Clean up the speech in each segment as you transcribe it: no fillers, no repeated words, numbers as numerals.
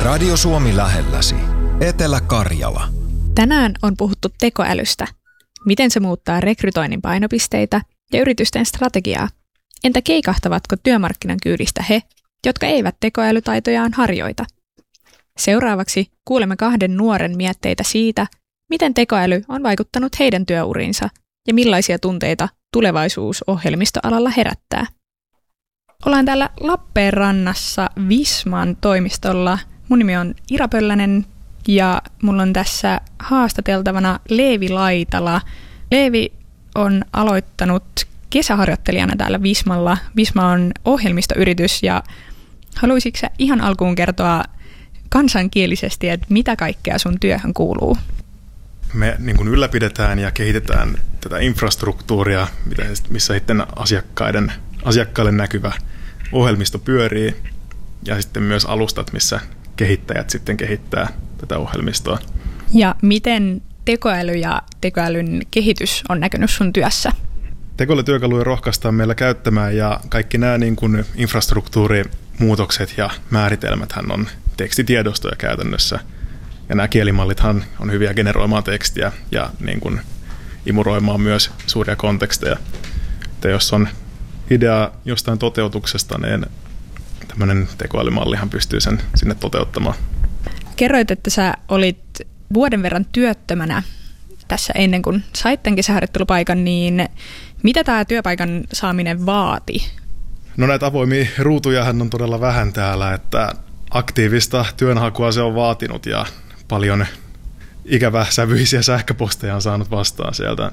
Radio Suomi lähelläsi. Etelä-Karjala. Tänään on puhuttu tekoälystä. Miten se muuttaa rekrytoinnin painopisteitä ja yritysten strategiaa? Entä keikahtavatko työmarkkinan kyydistä he, jotka eivät tekoälytaitojaan harjoita? Seuraavaksi kuulemme 2 nuoren mietteitä siitä, miten tekoäly on vaikuttanut heidän työuriinsa ja millaisia tunteita tulevaisuus ohjelmistoalalla herättää. Ollaan täällä Lappeenrannassa Visman toimistolla. Mun nimi on Ira Pöllänen ja mulla on tässä haastateltavana Leevi Laitala. Leevi on aloittanut kesäharjoittelijana täällä Vismalla. Visma on ohjelmistoyritys ja haluaisitko sä ihan alkuun kertoa kansankielisesti, että mitä kaikkea sun työhön kuuluu? Me niin kuin ylläpidetään ja kehitetään tätä infrastruktuuria, missä sitten asiakkaille näkyvä ohjelmisto pyörii ja sitten myös alustat, missä kehittäjät sitten kehittää tätä ohjelmistoa. Ja miten tekoäly ja tekoälyn kehitys on näkynyt sun työssä? Tekoälytyökaluja rohkaistaan meillä käyttämään ja kaikki nämä niin kuin infrastruktuurimuutokset ja määritelmäthän on tekstitiedostoja käytännössä. Ja nämä kielimallithan on hyviä generoimaan tekstiä ja niin kuin imuroimaan myös suuria konteksteja. Että jos on idea jostain toteutuksesta, niin tämmöinen tekoälymallihan pystyy sen sinne toteuttamaan. Kerroit, että sä olit vuoden verran työttömänä tässä ennen kuin sait tämän kesäharjoittelupaikan, niin mitä tämä työpaikan saaminen vaati? No näitä avoimia ruutujahan on todella vähän täällä, että aktiivista työnhakua se on vaatinut ja paljon ikäväsävyisiä sähköposteja on saanut vastaan sieltä.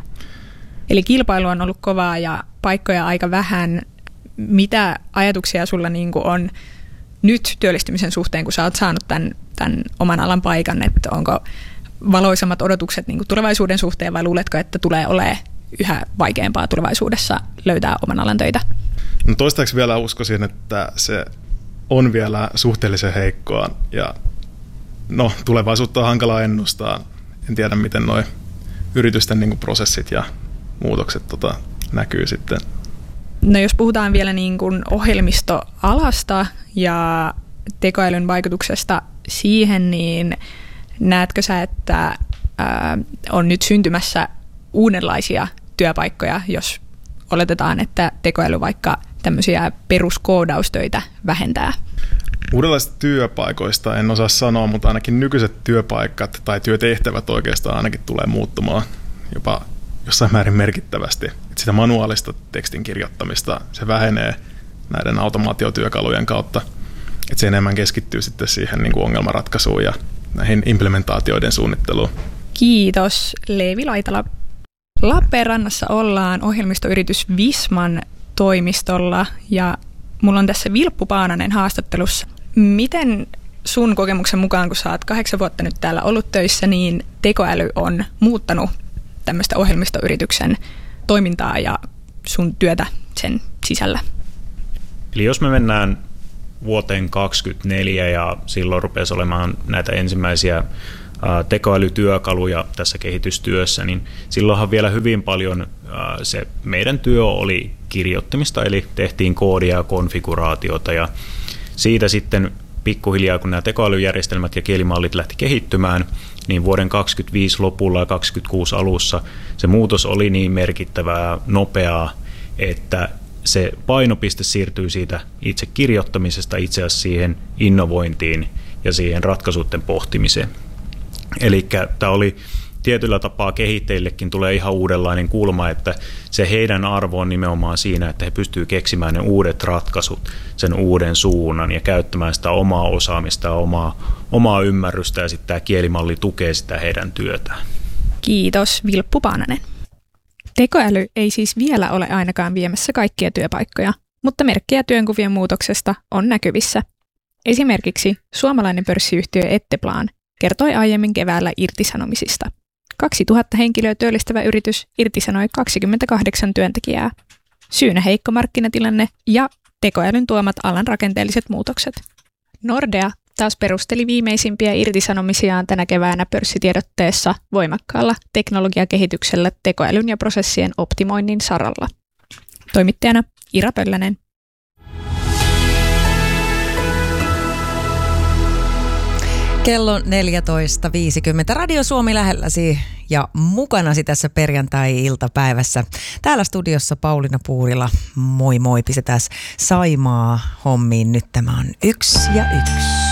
Eli kilpailu on ollut kovaa ja paikkoja aika vähän. Mitä ajatuksia sulla niin kuin on nyt työllistymisen suhteen, kun sä oot saanut tämän oman alan paikan? Että onko valoisammat odotukset niin kuin tulevaisuuden suhteen vai luuletko, että tulee olemaan yhä vaikeampaa tulevaisuudessa löytää oman alan töitä? No toistaiseksi vielä uskoisin, että se on vielä suhteellisen heikkoa ja tulevaisuutta on hankalaa ennustaa. En tiedä, miten nuo yritysten niin kuin prosessit ja muutokset näkyy sitten. No jos puhutaan vielä niin kuin ohjelmistoalasta ja tekoälyn vaikutuksesta siihen, niin näetkö sä, että on nyt syntymässä uudenlaisia työpaikkoja, jos oletetaan, että tekoäly vaikka tämmöisiä peruskoodaustöitä vähentää? Uudenlaisista työpaikoista en osaa sanoa, mutta ainakin nykyiset työpaikat tai työtehtävät oikeastaan ainakin tulee muuttumaan jopa jossain määrin merkittävästi. Että sitä manuaalista tekstin kirjoittamista se vähenee näiden automaatiotyökalujen kautta. Että se enemmän keskittyy sitten siihen niin kuin ongelmanratkaisuun ja näihin implementaatioiden suunnitteluun. Kiitos Leevi Laitala. Lappeenrannassa ollaan ohjelmistoyritys Visman toimistolla ja mulla on tässä Vilppu Paananen haastattelussa. Miten sun kokemuksen mukaan, kun sä oot 8 vuotta nyt täällä ollut töissä, niin tekoäly on muuttanut tämmöistä ohjelmistoyrityksen toimintaa ja sun työtä sen sisällä? Eli jos me mennään vuoteen 2024 ja silloin rupesi olemaan näitä ensimmäisiä tekoälytyökaluja tässä kehitystyössä, niin silloinhan vielä hyvin paljon se meidän työ oli kirjoittamista, eli tehtiin koodia ja konfiguraatiota ja siitä sitten pikkuhiljaa, kun nämä tekoälyjärjestelmät ja kielimallit lähti kehittymään, niin vuoden 2025 lopulla ja 2026 alussa se muutos oli niin merkittävää, nopeaa, että se painopiste siirtyy siitä itse kirjoittamisesta itse asiassa siihen innovointiin ja siihen ratkaisuiden pohtimiseen. Eli tämä oli tietyllä tapaa kehittäjillekin tulee ihan uudenlainen kulma, että se heidän arvo on nimenomaan siinä, että he pystyvät keksimään ne uudet ratkaisut, sen uuden suunnan ja käyttämään sitä omaa osaamista ja omaa ymmärrystä ja sitten tämä kielimalli tukee sitä heidän työtään. Kiitos Vilppu Paananen. Tekoäly ei siis vielä ole ainakaan viemässä kaikkia työpaikkoja, mutta merkkejä työnkuvien muutoksesta on näkyvissä. Esimerkiksi suomalainen pörssiyhtiö Etteplan kertoi aiemmin keväällä irtisanomisista. 2000 henkilöä työllistävä yritys irtisanoi 28 työntekijää. Syynä heikko markkinatilanne ja tekoälyn tuomat alan rakenteelliset muutokset. Nordea taas perusteli viimeisimpiä irtisanomisiaan tänä keväänä pörssitiedotteessa voimakkaalla teknologiakehityksellä tekoälyn ja prosessien optimoinnin saralla. Toimittajana Ira Pöllänen. Kello 14.50. Radio Suomi lähelläsi ja mukanasi tässä perjantai-iltapäivässä. Täällä studiossa Pauliina Puurila. Moi moi, pistetään Saimaa hommiin. Nyt tämä on 1 ja 1.